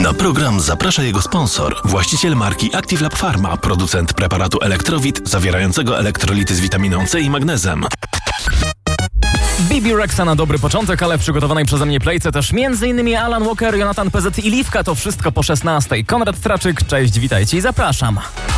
Na program zaprasza jego sponsor, właściciel marki Active Lab Pharma, producent preparatu Elektrowit zawierającego elektrolity z witaminą C i magnezem. Bibi Rexa na dobry początek, ale w przygotowanej przeze mnie playce też m.in. Alan Walker, Jonathan PZ i Liwka. To wszystko po 16. Konrad Traczyk, cześć, witajcie i zapraszam.